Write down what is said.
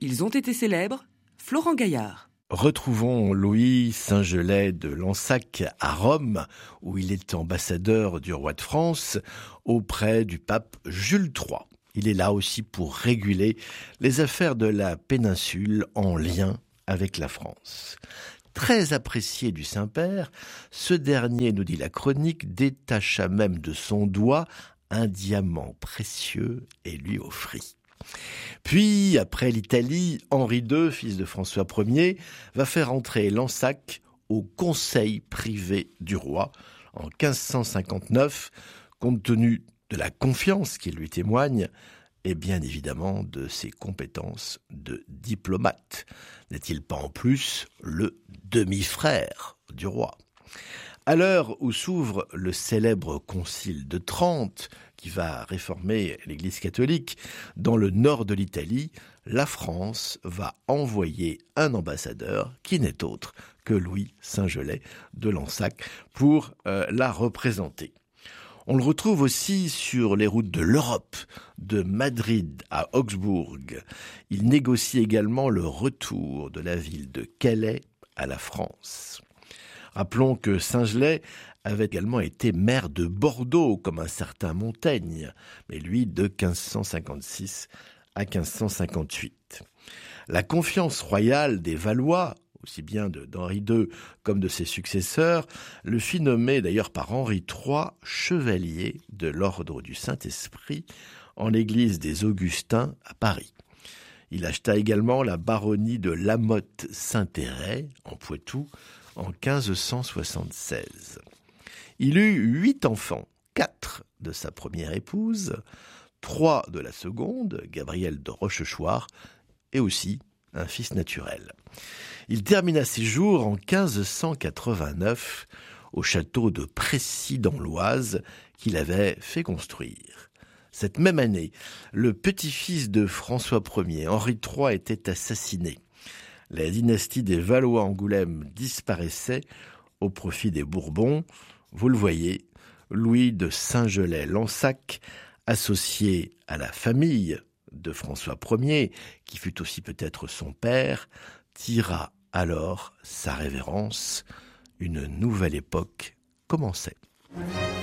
Ils ont été célèbres, Florent Gaillard. Retrouvons Louis Saint-Gelais de Lansac à Rome, où il est ambassadeur du roi de France auprès du pape Jules III. Il est là aussi pour réguler les affaires de la péninsule en lien avec la France. Très apprécié du Saint-Père, ce dernier, nous dit la chronique, détacha même de son doigt un diamant précieux et lui offrit. Puis, après l'Italie, Henri II, fils de François Ier, va faire entrer Lansac au conseil privé du roi en 1559, compte tenu de la confiance qu'il lui témoigne et bien évidemment de ses compétences de diplomate. N'est-il pas en plus le demi-frère du roi ? À l'heure où s'ouvre le célèbre concile de Trente, qui va réformer l'Église catholique, dans le nord de l'Italie, la France va envoyer un ambassadeur qui n'est autre que Louis Saint-Gelais de Lansac pour la représenter. On le retrouve aussi sur les routes de l'Europe, de Madrid à Augsbourg. Il négocie également le retour de la ville de Calais à la France. Rappelons que Saint-Gelais avait également été maire de Bordeaux, comme un certain Montaigne, mais lui de 1556 à 1558. La confiance royale des Valois, aussi bien d'Henri II comme de ses successeurs, le fit nommer d'ailleurs par Henri III chevalier de l'ordre du Saint-Esprit en l'église des Augustins à Paris. Il acheta également la baronnie de Lamotte-Saint-Héret en Poitou en 1576. Il eut 8 enfants, 4 de sa première épouse, 3 de la seconde, Gabrielle de Rochechouart, et aussi un fils naturel. Il termina ses jours en 1589 au château de Précy dans l'Oise qu'il avait fait construire. Cette même année, le petit-fils de François Ier, Henri III, était assassiné. La dynastie des Valois-Angoulême disparaissait au profit des Bourbons. Vous le voyez, Louis de Saint-Gelais-Lansac, associé à la famille de François Ier, qui fut aussi peut-être son père, tira alors sa révérence. Une nouvelle époque commençait.